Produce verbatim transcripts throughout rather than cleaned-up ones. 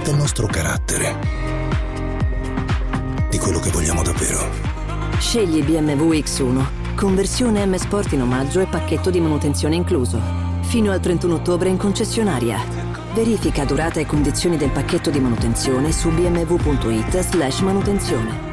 del nostro carattere, di quello che vogliamo davvero. Scegli B M W X uno, conversione M Sport in omaggio e pacchetto di manutenzione incluso. Fino al trentuno ottobre in concessionaria. Verifica durata e condizioni del pacchetto di manutenzione su bmw.it slash manutenzione.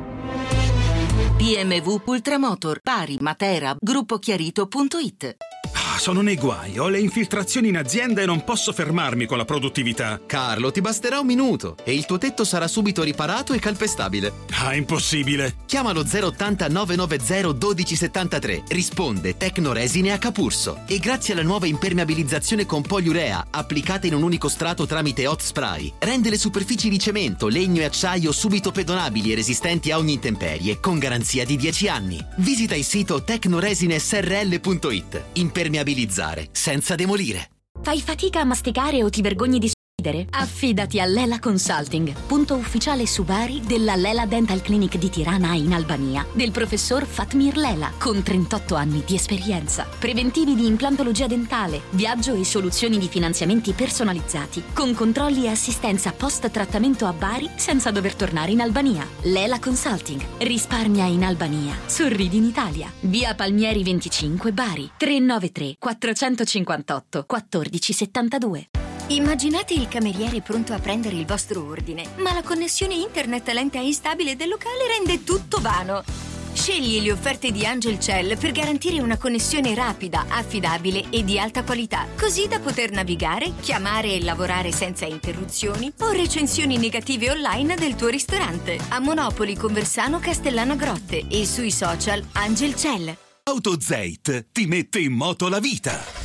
B M W Ultramotor, Bari, Matera, gruppo chiarito punto it. Sono nei guai, ho le infiltrazioni in azienda e non posso fermarmi con la produttività. Carlo, ti basterà un minuto e il tuo tetto sarà subito riparato e calpestabile. Ah, impossibile. Chiama lo zero ottanta novecentonovanta dodici settantatré. Risponde Tecnoresine a Capurso. E grazie alla nuova impermeabilizzazione con poliurea, applicata in un unico strato tramite hot spray, rende le superfici di cemento, legno e acciaio subito pedonabili e resistenti a ogni intemperie, con garanzia di dieci anni. Visita il sito tecnoresine s r l punto it. Impermeabilizzare senza demolire. Fai fatica a masticare o ti vergogni di sorridere? Affidati a Lela Consulting, punto ufficiale su Bari della Lela Dental Clinic di Tirana in Albania, del professor Fatmir Lela, con trentotto anni di esperienza. Preventivi di implantologia dentale, viaggio e soluzioni di finanziamenti personalizzati, con controlli e assistenza post-trattamento a Bari senza dover tornare in Albania. Lela Consulting. Risparmia in Albania. Sorridi in Italia. Via Palmieri venticinque, Bari. tre nove tre quattrocentocinquantotto quattordici settantadue. Immaginate il cameriere pronto a prendere il vostro ordine, ma la connessione internet lenta e instabile del locale rende tutto vano. Scegli le offerte di Angelcell per garantire una connessione rapida, affidabile e di alta qualità, così da poter navigare, chiamare e lavorare senza interruzioni o recensioni negative online del tuo ristorante. A Monopoli, Conversano, Castellana Grotte e sui social Angelcell. AutoZeit ti mette in moto la vita.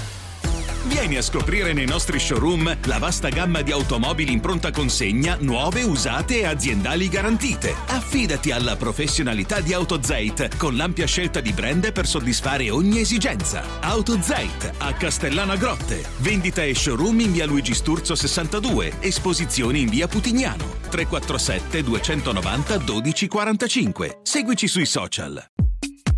Vieni a scoprire nei nostri showroom la vasta gamma di automobili in pronta consegna, nuove, usate e aziendali garantite. Affidati alla professionalità di AutoZeit con l'ampia scelta di brand per soddisfare ogni esigenza. AutoZeit a Castellana Grotte. Vendita e showroom in via Luigi Sturzo sessantadue. Esposizioni in via Putignano. tre quattro sette duecentonovanta dodici quarantacinque. Seguici sui social.